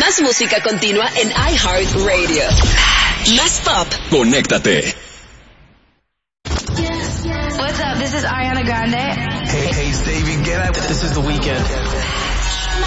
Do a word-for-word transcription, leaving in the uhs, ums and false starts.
Más música continua en iHeartRadio. Más pop. Conéctate. What's up? This is Ariana Grande. Hey, hey, it's David Guetta. This is The Weeknd.